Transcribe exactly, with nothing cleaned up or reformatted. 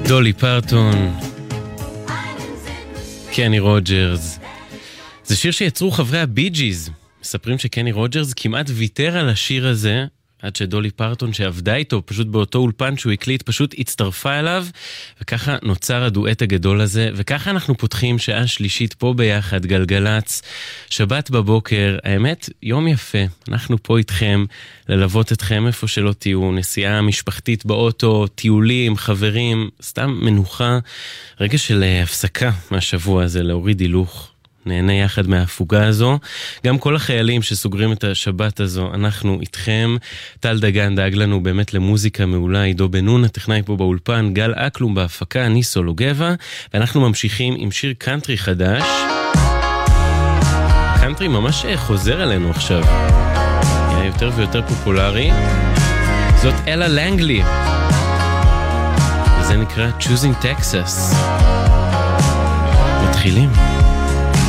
דולי פרטון, קני רוג'רס. זה שיר שיצרו חברי הבי ג'יז. מספרים שקני רוג'רס כמעט ויתר על השיר הזה, עד שדולי פרטון שעבדה איתו פשוט באותו אולפן שהוא הקליט פשוט הצטרפה אליו, וככה נוצר הדואט הגדול הזה, וככה אנחנו פותחים שעה שלישית פה ביחד, גלגלץ, שבת בבוקר. האמת, יום יפה, אנחנו פה איתכם, ללוות אתכם איפה שלא תהיו, נסיעה משפחתית באוטו, טיולים, חברים, סתם מנוחה, רגע של הפסקה מהשבוע הזה, להוריד הילוך. נהנה יחד מההפוגה הזו. גם כל החיילים שסוגרים את השבת הזו, אנחנו איתכם. טל דגן דאג לנו באמת למוזיקה מעולה, עידו בנון, הטכנאי פה באולפן, גל אקלום בהפקה, אני סולו גבע, ואנחנו ממשיכים עם שיר קאנטרי חדש. קאנטרי ממש חוזר עלינו עכשיו. יהיה יותר ויותר פופולרי. זאת אלה לנגלי. וזה נקרא Choosing Texas. מתחילים.